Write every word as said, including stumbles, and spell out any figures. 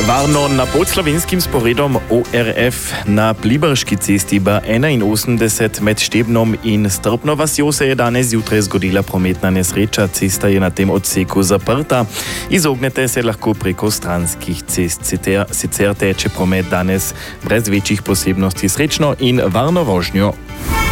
Varno na podslovinskim sporedom O R F na Pliberški cesti B oseminosemdeset med Štebnom in Strpno vasjo se je danes zjutraj zgodila prometna nesreča. Cesta je na tem odseku zaprta. Izognete se lahko preko stranskih cest. Sicer, sicer teče promet danes brez večjih posebnosti. Srečno in varno vožnjo.